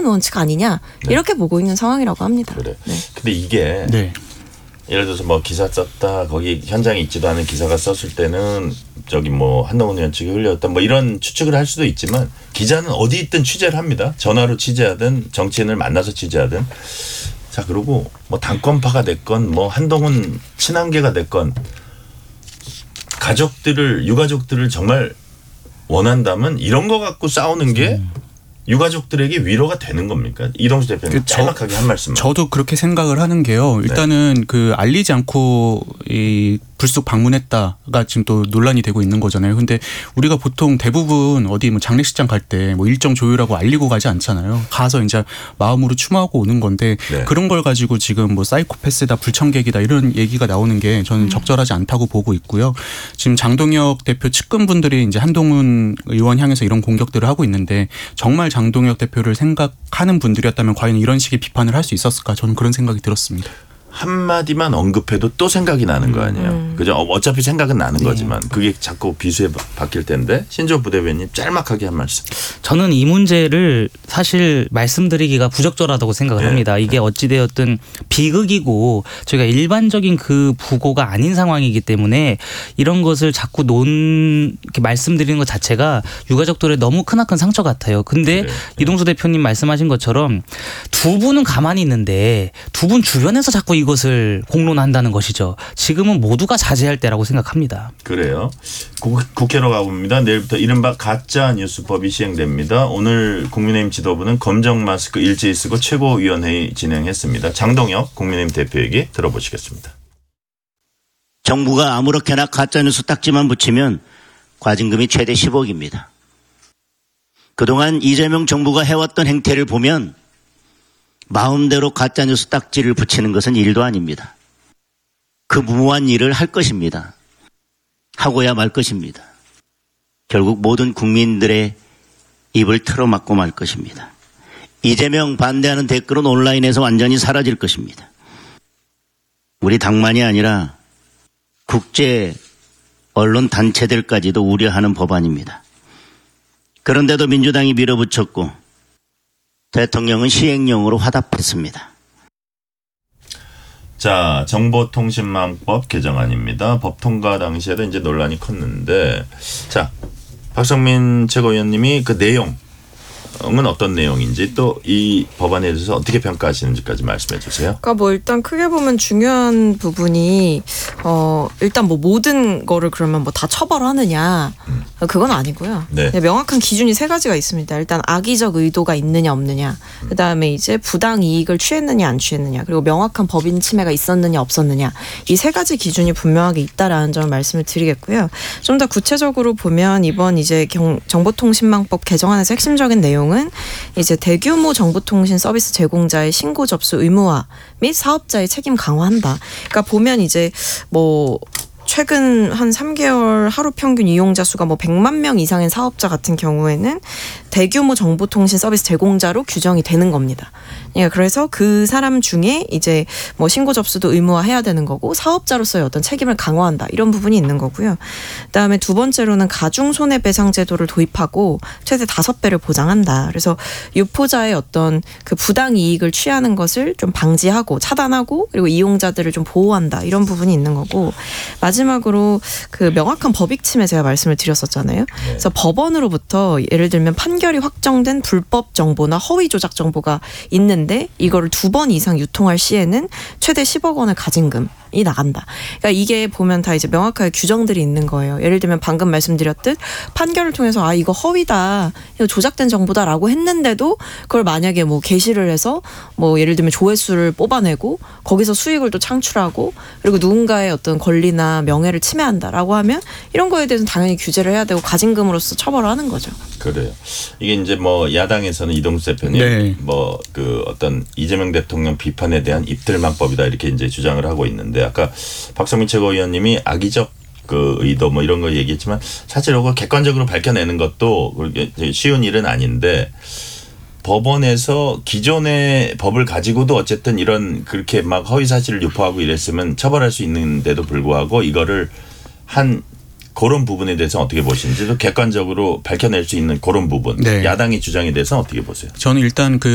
기본 원칙 아니냐 이렇게 보고 있는 상황이라고 합니다. 그래. 네. 근데 이게 예를 들어서 뭐 기사 썼다 거기 현장에 있지도 않은 기사가 썼을 때는 저기 뭐 한동훈 의원 측이 흘렸다 뭐 이런 추측을 할 수도 있지만 기자는 어디 있든 취재를 합니다. 전화로 취재하든 정치인을 만나서 취재하든. 자 그리고 뭐 당권파가 됐건 뭐 한동훈 친한계가 됐건 유가족들을 정말 원한다면 이런 거 갖고 싸우는 게 유가족들에게 위로가 되는 겁니까? 이동수 대표님 짤막하게 한 말씀만. 저도 그렇게 생각을 하는 게요. 일단은 그 알리지 않고 이 불쑥 방문했다가 지금 또 논란이 되고 있는 거잖아요. 근데 우리가 보통 대부분 어디 뭐 장례식장 갈 때 뭐 일정 조율하고 알리고 가지 않잖아요. 가서 이제 마음으로 추모하고 오는 건데 그런 걸 가지고 지금 뭐 사이코패스다 불청객이다 이런 얘기가 나오는 게 저는 적절하지 않다고 보고 있고요. 지금 장동혁 대표 측근분들이 이제 한동훈 의원 향해서 이런 공격들을 하고 있는데 정말 장동혁 대표를 생각하는 분들이었다면 과연 이런 식의 비판을 할 수 있었을까 저는 그런 생각이 들었습니다. 한마디만 언급해도 또 생각이 나는 거 아니에요. 그죠? 어차피 생각은 나는 거지만 그게 자꾸 비수에 바뀔 텐데 신조 부대변인 짤막하게 한 말씀. 저는 이 문제를 사실 말씀드리기가 부적절하다고 생각을 합니다. 이게 어찌되었든 비극이고 저희가 일반적인 그 부고가 아닌 상황이기 때문에 이런 것을 자꾸 이렇게 말씀드리는 것 자체가 유가족들의 너무 크나큰 상처 같아요. 근데 이동수 대표님 말씀하신 것처럼 두 분은 가만히 있는데 두 분 주변에서 자꾸 이것을 공론한다는 것이죠. 지금은 모두가 자제할 때라고 생각합니다. 그래요. 국회로 가봅니다. 내일부터 이른바 가짜뉴스법이 시행됩니다. 오늘 국민의힘 지도부는 검정 마스크 일제히 쓰고 최고위원회의 진행했습니다. 장동혁 국민의힘 대표 얘기 들어보시겠습니다. 정부가 아무렇게나 가짜뉴스 딱지만 붙이면 과징금이 최대 10억입니다. 그동안 이재명 정부가 해왔던 행태를 보면 마음대로 가짜뉴스 딱지를 붙이는 것은 일도 아닙니다. 그 무모한 일을 할 것입니다. 하고야 말 것입니다. 결국 모든 국민들의 입을 틀어막고 말 것입니다. 이재명 반대하는 댓글은 온라인에서 완전히 사라질 것입니다. 우리 당만이 아니라 국제 언론 단체들까지도 우려하는 법안입니다. 그런데도 민주당이 밀어붙였고 대통령은 시행령으로 화답했습니다. 자, 정보통신망법 개정안입니다. 법 통과 당시에도 이제 논란이 컸는데, 자, 박성민 최고위원님이 그 내용은 어떤 내용인지 또 이 법안에 대해서 어떻게 평가하시는지까지 말씀해 주세요. 그러니까 뭐 일단 크게 보면 중요한 부분이 일단 뭐 모든 거를 그러면 뭐 다 처벌하느냐 그건 아니고요. 네. 명확한 기준이 세 가지가 있습니다. 일단 악의적 의도가 있느냐 없느냐, 그다음에 이제 부당 이익을 취했느냐 안 취했느냐, 그리고 명확한 법인 침해가 있었느냐 없었느냐, 이 세 가지 기준이 분명하게 있다라는 점을 말씀을 드리겠고요. 좀 더 구체적으로 보면 이번 이제 정보통신망법 개정안에서 핵심적인 내용은 이제 대규모 정보통신 서비스 제공자의 신고 접수 의무화 및 사업자의 책임 강화한다. 그러니까 보면 이제 뭐 최근 한 3개월 하루 평균 이용자 수가 뭐 100만 명 이상의 사업자 같은 경우에는 대규모 정보통신 서비스 제공자로 규정이 되는 겁니다. 예, 그래서 그 사람 중에 이제 뭐 신고 접수도 의무화해야 되는 거고 사업자로서의 어떤 책임을 강화한다 이런 부분이 있는 거고요. 그다음에 두 번째로는 가중 손해배상 제도를 도입하고 최대 5배를 보장한다. 그래서 유포자의 어떤 그 부당 이익을 취하는 것을 좀 방지하고 차단하고 그리고 이용자들을 좀 보호한다 이런 부분이 있는 거고, 마지막으로 그 명확한 법익 침해 제가 말씀을 드렸었잖아요. 그래서 법원으로부터 예를 들면 판결이 확정된 불법 정보나 허위 조작 정보가 있는데 이거를 2번 이상 유통할 시에는 최대 10억 원의 가징금이 나간다. 그러니까 이게 보면 다 이제 명확하게 규정들이 있는 거예요. 예를 들면 방금 말씀드렸듯 판결을 통해서 이거 허위다, 이거 조작된 정보다라고 했는데도 그걸 만약에 뭐 게시를 해서 뭐 예를 들면 조회수를 뽑아내고 거기서 수익을 또 창출하고 그리고 누군가의 어떤 권리나 명예를 침해한다라고 하면 이런 거에 대해서는 당연히 규제를 해야 되고 가징금으로서 처벌을 하는 거죠. 그래요. 이게 이제 뭐 야당에서는 이동수 대표님 뭐 그 어떤 이재명 대통령 비판에 대한 입들망법이다 이렇게 이제 주장을 하고 있는데, 아까 박성민 최고위원님이 악의적 그 의도 뭐 이런 거 얘기했지만 사실 이거 객관적으로 밝혀내는 것도 쉬운 일은 아닌데, 법원에서 기존의 법을 가지고도 어쨌든 이런 그렇게 막 허위 사실을 유포하고 이랬으면 처벌할 수 있는데도 불구하고 이거를 한 그런 부분에 대해서 어떻게 보시는지, 객관적으로 밝혀낼 수 있는 그런 부분, 야당의 주장에 대해서 어떻게 보세요? 저는 일단 그